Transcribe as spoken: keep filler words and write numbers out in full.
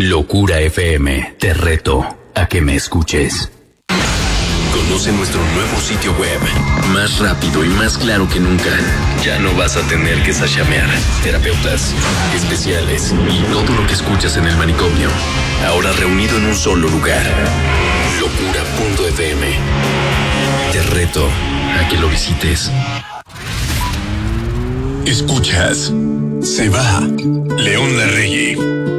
Locura F M, te reto a que me escuches. Conoce nuestro nuevo sitio web, más rápido y más claro que nunca. Ya no vas a tener que sachamear. Terapeutas, especiales y todo lo que escuchas en el manicomio. Ahora reunido en un solo lugar. Locura punto F M. Te reto a que lo visites. Escuchas. Se va. León Larregui.